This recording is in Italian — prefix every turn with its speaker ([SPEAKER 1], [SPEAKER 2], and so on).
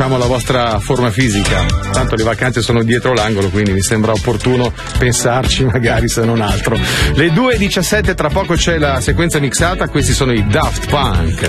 [SPEAKER 1] controlliamo la vostra forma fisica. Tanto le vacanze sono dietro l'angolo, quindi mi sembra opportuno pensarci, magari, se non altro. Le 2:17, tra poco c'è la sequenza mixata. Questi sono i Daft Punk.